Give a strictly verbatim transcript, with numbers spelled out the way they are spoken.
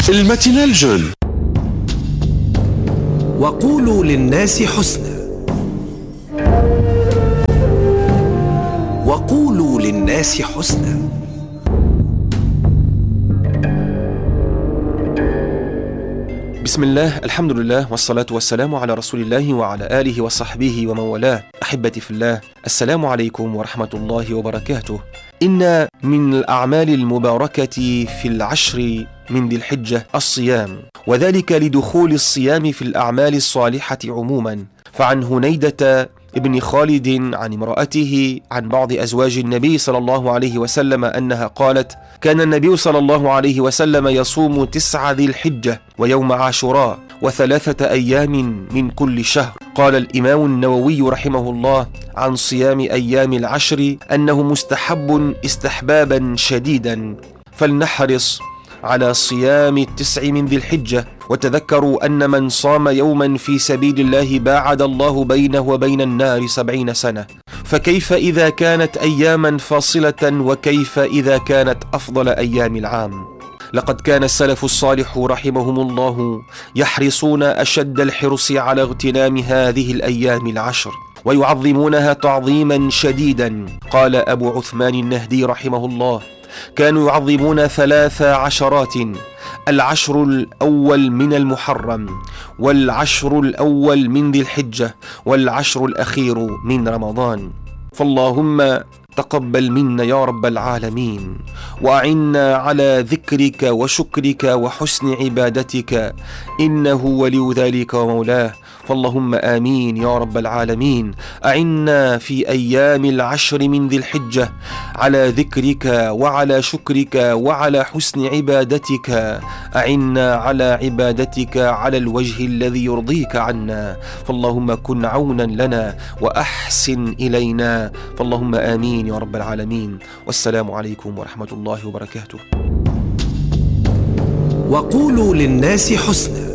الماتينال جون. وقولوا للناس حسنا. وقولوا للناس حسنا. بسم الله، الحمد لله، والصلاة والسلام على رسول الله وعلى آله وصحبه ومن والاه. أحبتي في الله، السلام عليكم ورحمة الله وبركاته. إن من الأعمال المباركة في العشر من ذي الحجة الصيام، وذلك لدخول الصيام في الأعمال الصالحة عموما. فعن هنيدة ابن خالد عن امرأته عن بعض أزواج النبي صلى الله عليه وسلم أنها قالت: كان النبي صلى الله عليه وسلم يصوم تسعة ذي الحجة ويوم عاشوراء وثلاثة أيام من كل شهر. قال الإمام النووي رحمه الله عن صيام أيام العشر أنه مستحب استحبابا شديدا، فلنحرص على صيام التسع من ذي الحجة. وتذكروا أن من صام يوما في سبيل الله باعد الله بينه وبين النار سبعين سنة، فكيف إذا كانت أياما فاصلة، وكيف إذا كانت أفضل أيام العام؟ لقد كان السلف الصالح رحمهم الله يحرصون أشد الحرص على اغتنام هذه الأيام العشر، ويعظمونها تعظيما شديدا. قال أبو عثمان النهدي رحمه الله: كانوا يعظمون ثلاث عشرات: العشر الأول من المحرم، والعشر الأول من ذي الحجة، والعشر الأخير من رمضان. فاللهم تقبل منا يا رب العالمين، وأعنا على ذكرك وشكرك وحسن عبادتك، إنه ولي ذلك ومولاه. فاللهم آمين يا رب العالمين. أعنا في أيام العشر من ذي الحجة على ذكرك وعلى شكرك وعلى حسن عبادتك. أعنا على عبادتك على الوجه الذي يرضيك عنا. فاللهم كن عونا لنا وأحسن إلينا. فاللهم آمين يا رب العالمين. والسلام عليكم ورحمة الله وبركاته. وقولوا للناس حسنا.